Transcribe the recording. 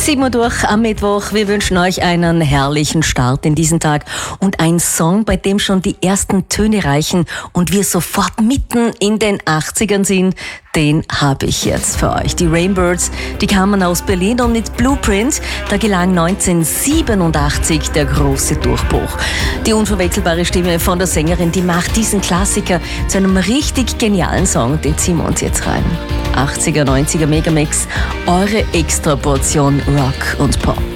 7 Uhr durch am Mittwoch. Wir wünschen euch einen herrlichen Start in diesen Tag und ein Song, bei dem schon die ersten Töne reichen und wir sofort mitten in den 80ern sind, den habe ich jetzt für euch. Die Rainbirds, die kamen aus Berlin und mit Blueprint, da gelang 1987 der große Durchbruch. Die unverwechselbare Stimme von der Sängerin, die macht diesen Klassiker zu einem richtig genialen Song, den ziehen wir uns jetzt rein. 80er, 90er Megamix, eure Extraportion Rock und Pop.